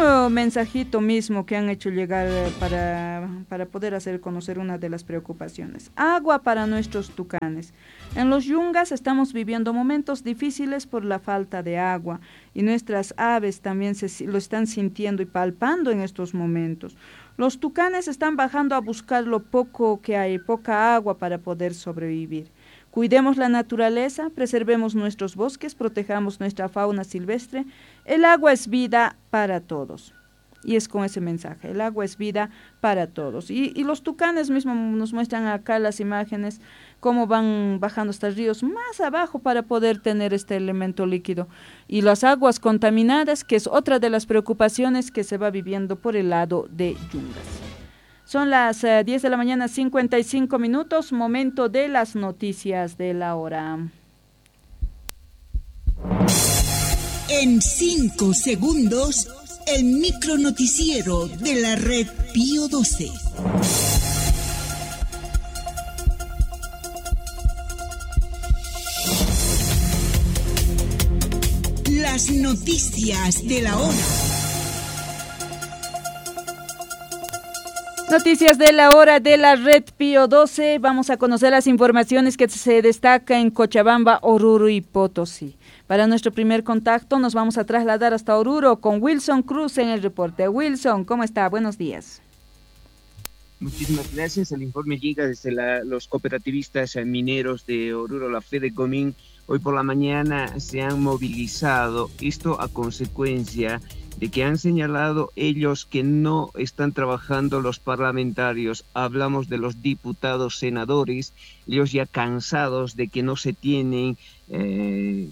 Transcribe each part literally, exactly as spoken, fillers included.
uh, mensajito mismo que han hecho llegar uh, para, para poder hacer conocer una de las preocupaciones. Agua para nuestros tucanes. En los yungas estamos viviendo momentos difíciles por la falta de agua y nuestras aves también se, lo están sintiendo y palpando en estos momentos. Los tucanes están bajando a buscar lo poco que hay, poca agua para poder sobrevivir. Cuidemos la naturaleza, preservemos nuestros bosques, protejamos nuestra fauna silvestre. El agua es vida para todos. Y es con ese mensaje, el agua es vida para todos. Y, y los tucanes mismos nos muestran acá las imágenes, cómo van bajando estos ríos más abajo para poder tener este elemento líquido. Y las aguas contaminadas, que es otra de las preocupaciones que se va viviendo por el lado de Yungas. Son las uh, diez de la mañana, cincuenta y cinco minutos, momento de las noticias de la hora. En cinco segundos, el micronoticiero de la red Pío doce. Las noticias de la hora. Noticias de la hora de la red Pío doce. Vamos a conocer las informaciones que se destacan en Cochabamba, Oruro y Potosí. Para nuestro primer contacto nos vamos a trasladar hasta Oruro con Wilson Cruz en el reporte. Wilson, ¿cómo está? Buenos días. Muchísimas gracias. El informe llega desde la, los cooperativistas mineros de Oruro, la Fedecomín. Hoy por la mañana se han movilizado, esto a consecuencia de que han señalado ellos que no están trabajando los parlamentarios. Hablamos de los diputados, senadores, ellos ya cansados de que no se tienen eh,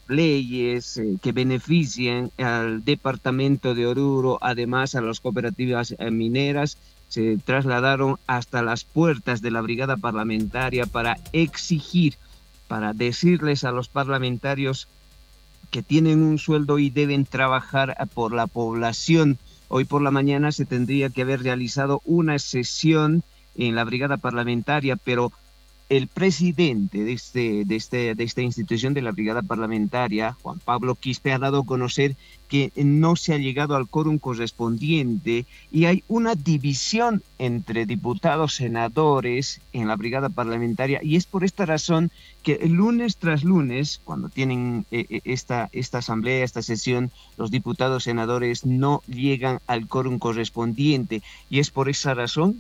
leyes eh, que beneficien al departamento de Oruro, además a las cooperativas eh, mineras. Se trasladaron hasta las puertas de la brigada parlamentaria para exigir, para decirles a los parlamentarios que tienen un sueldo y deben trabajar por la población. Hoy por la mañana se tendría que haber realizado una sesión en la brigada parlamentaria, pero el presidente de, este, de, este, de esta institución de la brigada parlamentaria, Juan Pablo Quispe, ha dado a conocer que no se ha llegado al quórum correspondiente y hay una división entre diputados, senadores en la brigada parlamentaria, y es por esta razón que lunes tras lunes, cuando tienen eh, esta, esta asamblea, esta sesión, los diputados, senadores no llegan al quórum correspondiente, y es por esa razón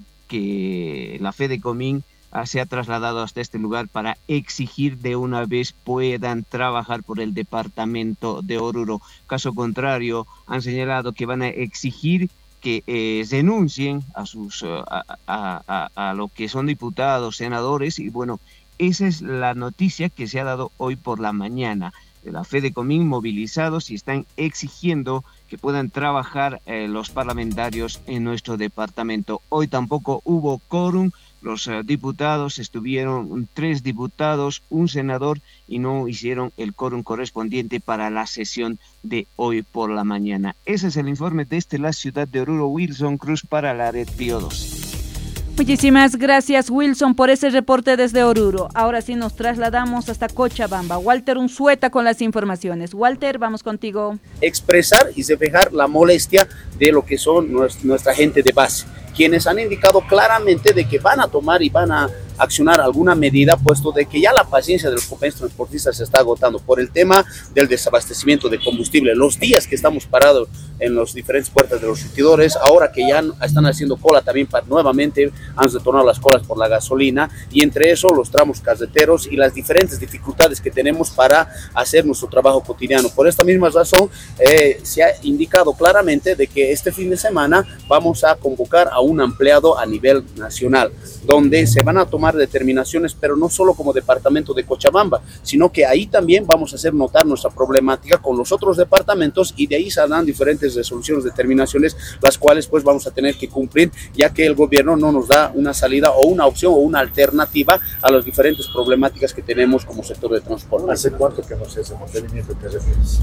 que la Fedecomín se ha trasladado hasta este lugar para exigir de una vez puedan trabajar por el departamento de Oruro. Caso contrario, han señalado que van a exigir que eh, renuncien a, sus, a, a, a, a lo que son diputados, senadores, y bueno, esa es la noticia que se ha dado hoy por la mañana. De la Fedecomín movilizados y están exigiendo que puedan trabajar eh, los parlamentarios en nuestro departamento. Hoy tampoco hubo quórum. Los uh, diputados estuvieron, tres diputados, un senador, y no hicieron el quórum correspondiente para la sesión de hoy por la mañana. Ese es el informe desde la ciudad de Oruro. Wilson Cruz para la red Pío dos. Muchísimas gracias, Wilson, por ese reporte desde Oruro. Ahora sí nos trasladamos hasta Cochabamba. Walter Unzueta con las informaciones. Walter, vamos contigo. Expresar y reflejar la molestia de lo que son nuestra gente de base, quienes han indicado claramente de que van a tomar y van a accionar alguna medida, puesto de que ya la paciencia de los compañeros transportistas se está agotando por el tema del desabastecimiento de combustible. Los días que estamos parados en las diferentes puertas de los surtidores, ahora que ya están haciendo cola también para nuevamente han retornado las colas por la gasolina, y entre eso los tramos carreteros y las diferentes dificultades que tenemos para hacer nuestro trabajo cotidiano. Por esta misma razón eh, se ha indicado claramente de que este fin de semana vamos a convocar a un ampliado a nivel nacional, donde se van a tomar determinaciones, pero no solo como departamento de Cochabamba, sino que ahí también vamos a hacer notar nuestra problemática con los otros departamentos, y de ahí saldrán diferentes resoluciones, determinaciones, las cuales pues vamos a tener que cumplir, ya que el gobierno no nos da una salida o una opción o una alternativa a las diferentes problemáticas que tenemos como sector de transporte. ¿Hace cuánto que no se hace mantenimiento? ¿Te refieres?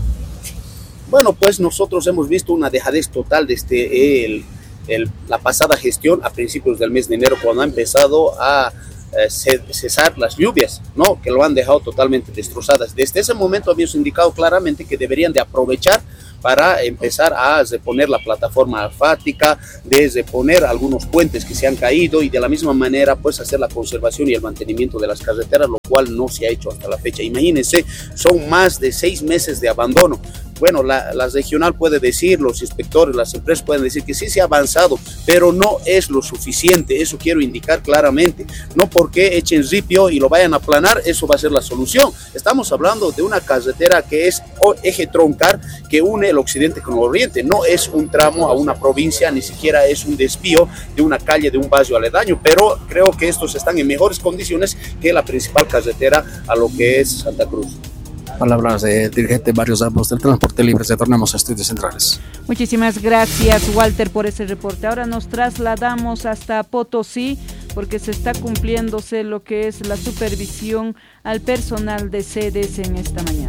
Bueno, pues nosotros hemos visto una dejadez total desde el, el, la pasada gestión a principios del mes de enero, cuando ha empezado a eh, cesar las lluvias, ¿no? Que lo han dejado totalmente destrozadas. Desde ese momento habíamos indicado claramente que deberían de aprovechar para empezar a reponer la plataforma asfáltica, de reponer algunos puentes que se han caído y de la misma manera pues hacer la conservación y el mantenimiento de las carreteras, lo cual no se ha hecho hasta la fecha. Imagínense, son más de seis meses de abandono. Bueno, la, la regional puede decir, los inspectores, las empresas pueden decir que sí se ha avanzado, pero no es lo suficiente, eso quiero indicar claramente. No porque echen ripio y lo vayan a aplanar, eso va a ser la solución. Estamos hablando de una carretera que es eje troncal que une el occidente con el oriente, no es un tramo a una provincia, ni siquiera es un desvío de una calle de un barrio aledaño, pero creo que estos están en mejores condiciones que la principal carretera a lo que es Santa Cruz. Palabras del dirigente Mario Zambos del Transporte Libre. Retornamos a Estudios Centrales. Muchísimas gracias, Walter, por ese reporte. Ahora nos trasladamos hasta Potosí porque se está cumpliéndose lo que es la supervisión al personal de sedes en esta mañana.